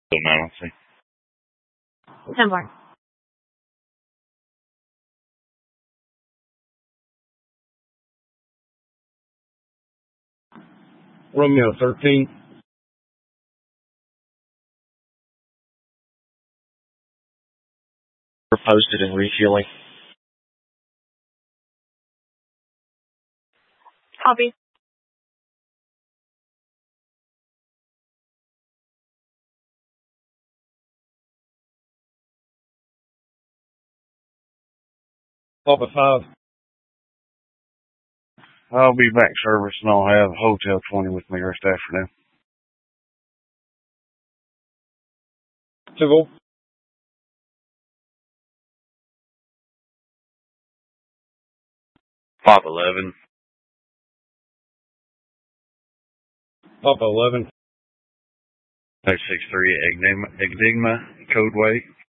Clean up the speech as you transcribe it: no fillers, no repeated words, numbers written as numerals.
Nancy. 10-4. Romeo 13. We're posted and refueling. Copy. Papa 5. I'll be back service and I'll have Hotel 20 with me rest afternoon. 2-0. Pop 11. Papa 11. 063 Enigma Codeway.